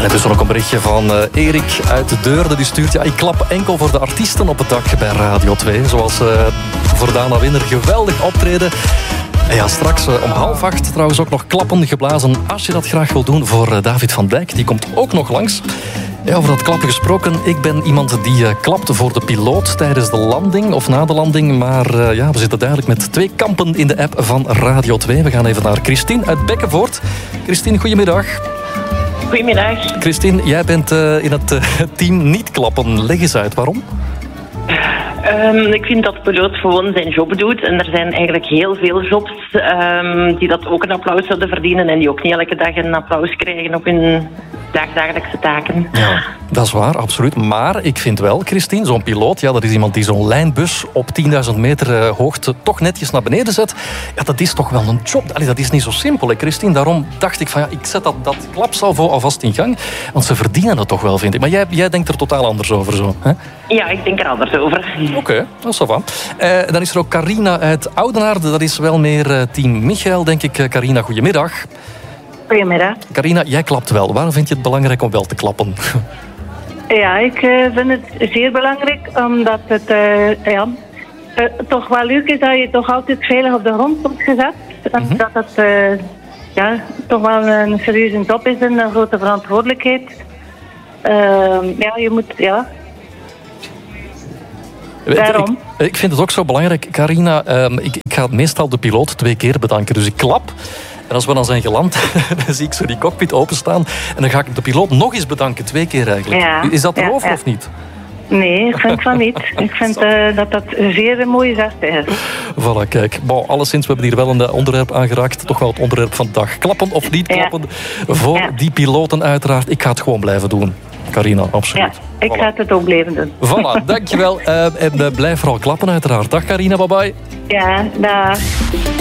intussen ook een berichtje van Erik uit de Deurne. Die stuurt, ik klap enkel voor de artiesten op het dak bij Radio 2. Zoals voor Dana Winner geweldig optreden. En ja, straks om 7:30 trouwens ook nog klappen geblazen. Als je dat graag wil doen voor David van Dijk. Die komt ook nog langs. Ja, over dat klappen gesproken. Ik ben iemand die klapte voor de piloot tijdens de landing of na de landing. Maar we zitten duidelijk met 2 kampen in de app van Radio 2. We gaan even naar Christine uit Bekkenvoort. Christine, goedemiddag. Goedemiddag. Christine, jij bent in het team niet klappen. Leg eens uit, waarom? Ik vind dat de piloot gewoon zijn job doet. En er zijn eigenlijk heel veel jobs die dat ook een applaus zouden verdienen. En die ook niet elke dag een applaus krijgen op hun dagelijkse taken. Ja, dat is waar, absoluut. Maar ik vind wel, Christine, zo'n piloot, dat is iemand die zo'n lijnbus op 10.000 meter hoogte toch netjes naar beneden zet. Ja, dat is toch wel een job. Allee, dat is niet zo simpel, hè, Christine. Daarom dacht ik van, ik zet dat klapsalvo alvast in gang. Want ze verdienen het toch wel, vind ik. Maar jij denkt er totaal anders over, zo, hè? Ja, ik denk er anders over. Oké, dat is wel van. Dan is er ook Carina uit Oudenaarde. Dat is wel meer team Michael, denk ik. Carina, goedemiddag. Goedemiddag. Carina, jij klapt wel. Waarom vind je het belangrijk om wel te klappen? Ja, ik vind het zeer belangrijk, omdat het toch wel leuk is dat je toch altijd veilig op de grond wordt gezet. Mm-hmm. Dat het toch wel een serieuze job is en een grote verantwoordelijkheid. Je moet, daarom. Ik vind het ook zo belangrijk, Carina. Ik ga meestal de piloot 2 keer bedanken. Dus ik klap. En als we dan zijn geland, dan zie ik zo die cockpit openstaan. En dan ga ik de piloot nog eens bedanken. 2 keer eigenlijk. Ja, is dat erover of niet? Nee, ik vind van niet. Ik vind dat een zeer mooie zaak is. Voilà, kijk. Alleszins, we hebben hier wel een onderwerp aangeraakt. Toch wel het onderwerp van de dag. Klappen of niet klappen. Voor die piloten uiteraard. Ik ga het gewoon blijven doen. Carina, absoluut. Ja, ik ga het ook blijven doen. Voilà, dankjewel. En blijf vooral klappen uiteraard. Dag Carina, bye bye. Ja, dag.